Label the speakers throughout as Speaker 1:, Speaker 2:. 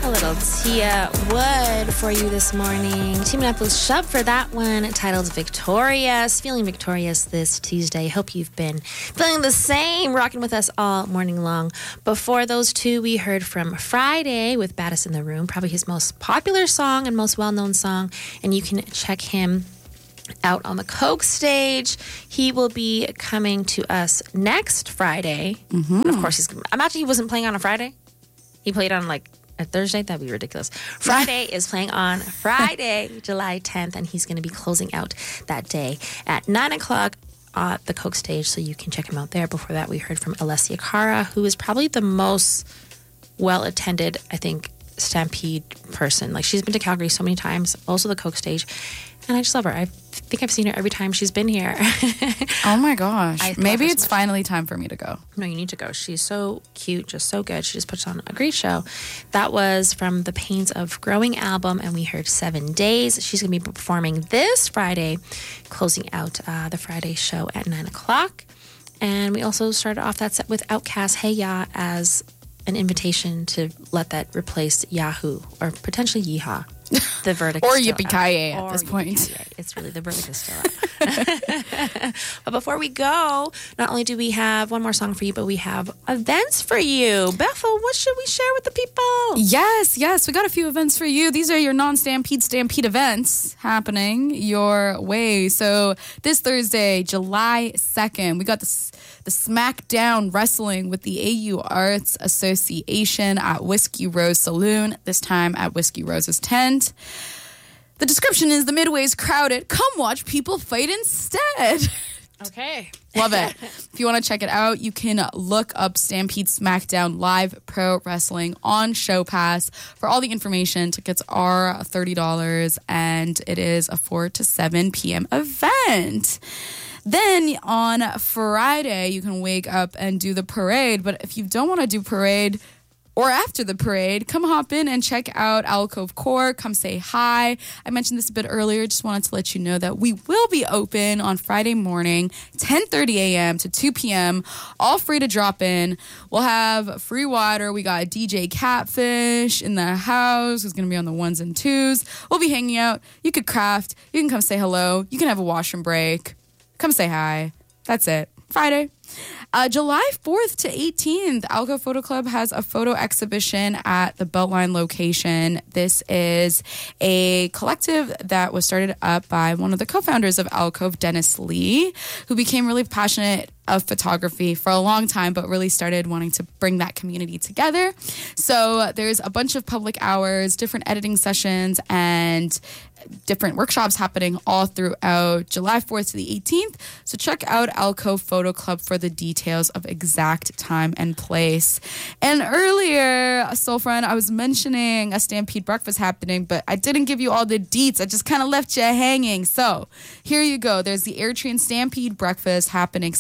Speaker 1: A little Tia Wood for you this morning. Teaming up with Shub for that one, titled Victorious. Feeling victorious this Tuesday. Hope you've been feeling the same, rocking with us all morning long. Before those two, we heard from Friday with Baddest in the Room, probably his most popular song and most well-known song. And you can check him out on the Coke stage. He will be coming to us next Friday. And of course, imagine he wasn't playing on a Friday. He played on like a Thursday. That'd be ridiculous. Friday is playing on Friday, July 10th, and he's going to be closing out that day at 9 o'clock at the Coke stage, so you can check him out there. Before that, we heard from Alessia Cara, who is probably the most well-attended, I think, Stampede person. Like, she's been to Calgary so many times, also the Coke stage, and I just love her. I think I've seen her every time she's been here.
Speaker 2: Oh my gosh. Maybe it's finally time for me to go.
Speaker 1: No, you need to go. She's so cute, just so good. She just puts on a great show. That was from the Pains of Growing album, and we heard 7 Days. She's going to be performing this Friday, closing out the Friday show at 9 o'clock. And we also started off that set with Outkast, Hey Ya, as an invitation to let that replace Yahoo, or potentially Yeehaw. The verdict
Speaker 2: or
Speaker 1: is still
Speaker 2: Yippee-ki-yay
Speaker 1: out.
Speaker 2: at this point.
Speaker 1: It's really, the verdict is still out. But before we go, not only do we have one more song for you, but we have events for you. Bethel, what should we share with the people?
Speaker 2: Yes. We got a few events for you. These are your non-Stampede events happening your way. So this Thursday, July 2nd, we got the SmackDown Wrestling with the AU Arts Association at Whiskey Rose Saloon, this time at Whiskey Rose's tent. The description is, the Midway's crowded. Come watch people fight instead.
Speaker 1: Okay.
Speaker 2: Love it. If you want to check it out, you can look up Stampede SmackDown Live Pro Wrestling on Show Pass. For all the information, tickets are $30, and it is a 4 to 7 p.m. event. Then on Friday, you can wake up and do the parade. But if you don't want to do parade or after the parade, come hop in and check out Alcove Core. Come say hi. I mentioned this a bit earlier. Just wanted to let you know that we will be open on Friday morning, 10:30 a.m. to 2 p.m. All free to drop in. We'll have free water. We got DJ Catfish in the house who's going to be on the ones and twos. We'll be hanging out. You could craft. You can come say hello. You can have a washroom break. Come say hi. That's it. Friday. July 4th to 18th, Alcove Photo Club has a photo exhibition at the Beltline location. This is a collective that was started up by one of the co-founders of Alcove, Dennis Lee, who became really passionate of photography for a long time, but really started wanting to bring that community together. So there's a bunch of public hours, different editing sessions, and different workshops happening all throughout July 4th to the 18th. So check out Alcove Photo Club for the details of exact time and place. And earlier, Soul Friend, I was mentioning a Stampede breakfast happening, but I didn't give you all the deets. I just kind of left you hanging. So here you go. There's the Airtrain Stampede breakfast happening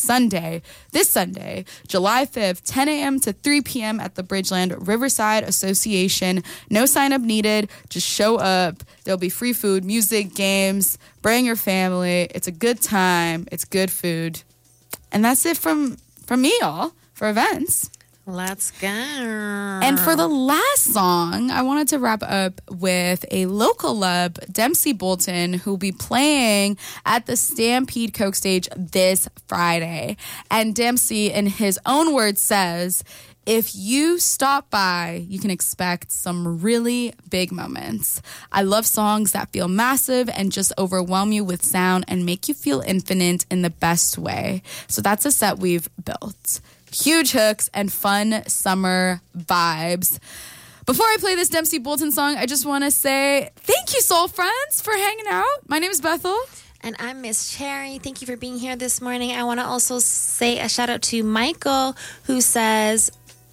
Speaker 2: this Sunday, July 5th, 10 a.m. to 3 p.m. at the Bridgeland Riverside Association. No sign up needed. Just show up. There'll be free food, music, games. Bring your family. It's a good time. It's good food. And that's it from me, all, for events.
Speaker 1: Let's go.
Speaker 2: And for the last song, I wanted to wrap up with a local lub, Dempsey Bolton, who will be playing at the Stampede Coke stage this Friday. And Dempsey, in his own words, says, if you stop by, you can expect some really big moments. I love songs that feel massive and just overwhelm you with sound and make you feel infinite in the best way. So that's a set we've built. Huge hooks and fun summer vibes. Before I play this Dempsey Bolton song, I just want to say thank you, Soul Friends, for hanging out. My name is Bethel.
Speaker 1: And I'm Miss Cherry. Thank you for being here this morning. I want to also say a shout out to Michael, who says,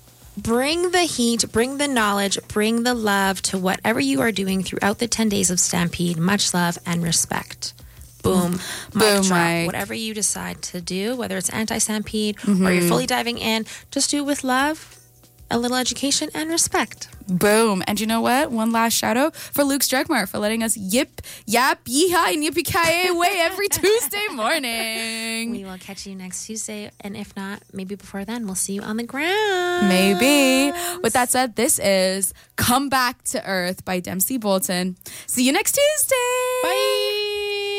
Speaker 1: bring the heat, bring the knowledge, bring the love to whatever you are doing throughout the 10 days of Stampede. Much love and respect. Boom.
Speaker 2: Boom,
Speaker 1: Mic drop.
Speaker 2: Mike.
Speaker 1: Whatever you decide to do, whether it's anti-Stampede or you're fully diving in, just do it with love a little education and respect.
Speaker 2: Boom. And you know what? One last shout out for Luke Stregmar for letting us yip, yap, yeehaw, and yippee-ki-yay away every Tuesday morning.
Speaker 1: We will catch you next Tuesday. And if not, maybe before then, we'll see you on the ground.
Speaker 2: Maybe. With that said, this is Come Back to Earth by Dempsey Bolton. See you next Tuesday.
Speaker 1: Bye.